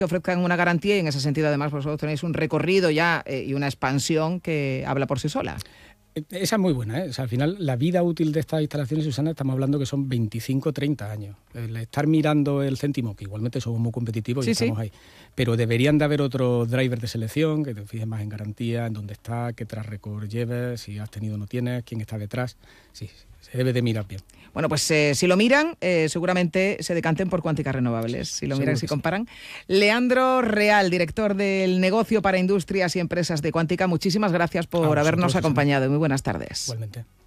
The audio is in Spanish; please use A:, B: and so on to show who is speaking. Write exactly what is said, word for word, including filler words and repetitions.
A: que ofrezcan una garantía y en ese sentido además vosotros tenéis un recorrido ya eh, y una expansión que habla por sí sola.
B: Esa es muy buena, ¿eh? O sea, al final la vida útil de estas instalaciones, Susana, estamos hablando que son veinticinco, treinta años. El estar mirando el céntimo, que igualmente somos muy competitivos y
A: sí,
B: estamos
A: sí.
B: ahí, pero deberían de haber otros drivers de selección, que te fijes más en garantía, en dónde está, qué track record lleves, si has tenido o no tienes, quién está detrás. Sí, se debe de mirar bien.
A: Bueno, pues eh, si lo miran, eh, seguramente se decanten por Cuántica Renovables. Si lo miran, si comparan. Sí. Leandro Real, director del negocio para industrias y empresas de Cuántica, muchísimas gracias por habernos acompañado. Muy buenas tardes.
B: Igualmente.